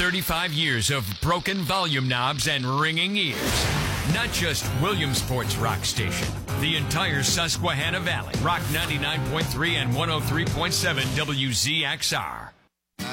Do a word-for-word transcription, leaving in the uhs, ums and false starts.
thirty-five years of broken volume knobs and ringing ears. Not just Williamsport's rock station, the entire Susquehanna Valley. Rock ninety-nine point three and one oh three point seven W Z X R.